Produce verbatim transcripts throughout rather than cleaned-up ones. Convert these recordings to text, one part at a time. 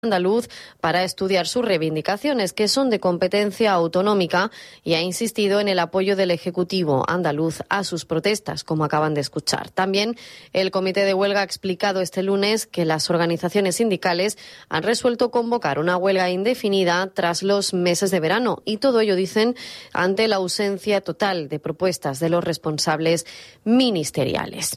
andaluz para estudiar sus reivindicaciones, que son de competencia autonómica, y ha insistido en el apoyo del Ejecutivo andaluz a sus protestas, como acaban de escuchar. También el Comité de Huelga ha explicado este lunes que las organizaciones sindicales han resuelto convocar una huelga indefinida tras los meses de verano, y todo ello, dicen, ante la ausencia total de propuestas de los responsables ministeriales.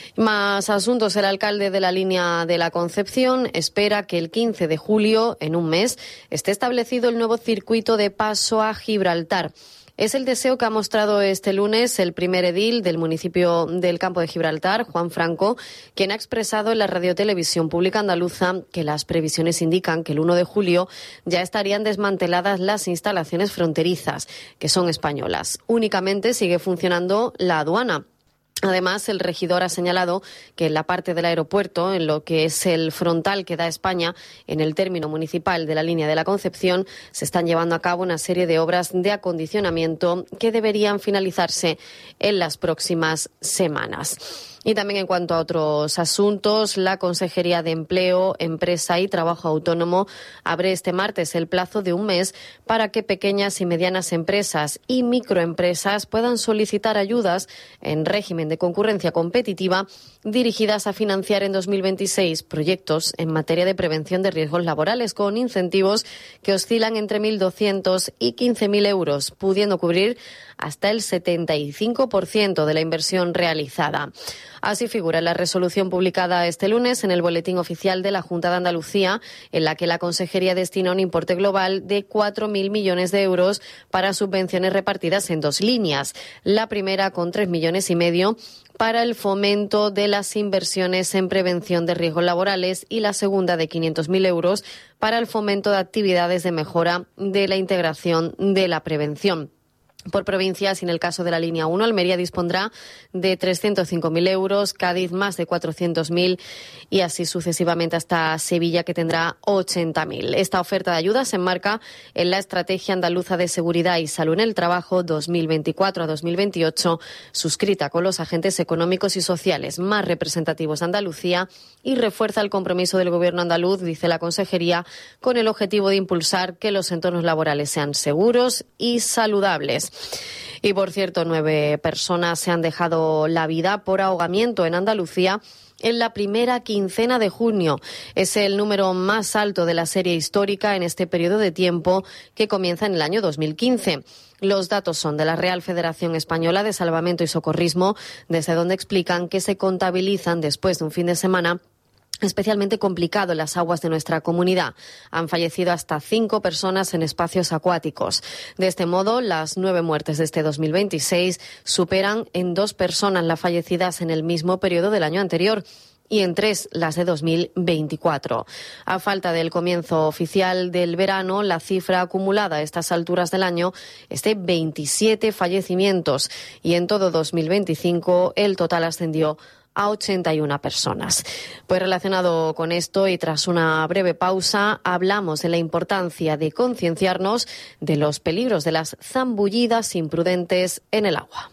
Más asuntos. El alcalde de la Línea de la Concepción espera que el quince de julio, en un mes, esté establecido el nuevo circuito de paso a Gibraltar. Es el deseo que ha mostrado este lunes el primer edil del municipio del Campo de Gibraltar, Juan Franco, quien ha expresado en la Radiotelevisión Pública Andaluza que las previsiones indican que el uno de julio ya estarían desmanteladas las instalaciones fronterizas, que son españolas. Únicamente sigue funcionando la aduana. Además, el regidor ha señalado que en la parte del aeropuerto, en lo que es el frontal que da España, en el término municipal de la Línea de la Concepción, se están llevando a cabo una serie de obras de acondicionamiento que deberían finalizarse en las próximas semanas. Y también en cuanto a otros asuntos, la Consejería de Empleo, Empresa y Trabajo Autónomo abre este martes el plazo de un mes para que pequeñas y medianas empresas y microempresas puedan solicitar ayudas en régimen de concurrencia competitiva dirigidas a financiar en dos mil veintiséis proyectos en materia de prevención de riesgos laborales con incentivos que oscilan entre mil doscientos y quince mil euros, pudiendo cubrir hasta el setenta y cinco por ciento de la inversión realizada. Así figura en la resolución publicada este lunes en el Boletín Oficial de la Junta de Andalucía, en la que la Consejería destina un importe global de cuatro mil millones de euros para subvenciones repartidas en dos líneas. La primera con tres millones y medio para el fomento de las inversiones en prevención de riesgos laborales y la segunda de quinientos mil euros para el fomento de actividades de mejora de la integración de la prevención. Por provincias, y en el caso de la línea uno, Almería dispondrá de trescientos cinco mil euros, Cádiz más de cuatrocientos mil y así sucesivamente hasta Sevilla, que tendrá ochenta mil. Esta oferta de ayuda se enmarca en la Estrategia Andaluza de Seguridad y Salud en el Trabajo dos mil veinticuatro a dos mil veintiocho, suscrita con los agentes económicos y sociales más representativos de Andalucía, y refuerza el compromiso del Gobierno andaluz, dice la Consejería, con el objetivo de impulsar que los entornos laborales sean seguros y saludables. Y, por cierto, nueve personas se han dejado la vida por ahogamiento en Andalucía en la primera quincena de junio. Es el número más alto de la serie histórica en este periodo de tiempo, que comienza en el año dos mil quince. Los datos son de la Real Federación Española de Salvamento y Socorrismo, desde donde explican que se contabilizan después de un fin de semana especialmente complicado en las aguas de nuestra comunidad. Han fallecido hasta cinco personas en espacios acuáticos. De este modo, las nueve muertes de este dos mil veintiséis superan en dos personas las fallecidas en el mismo periodo del año anterior y en tres las de dos mil veinticuatro. A falta del comienzo oficial del verano, la cifra acumulada a estas alturas del año es de veintisiete fallecimientos y en todo dos mil veinticinco el total ascendió a ochenta y una personas. Pues relacionado con esto y tras una breve pausa, hablamos de la importancia de concienciarnos de los peligros de las zambullidas imprudentes en el agua.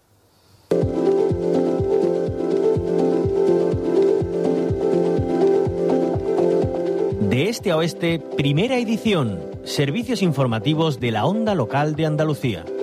De este a oeste, primera edición. Servicios informativos de la onda local de Andalucía.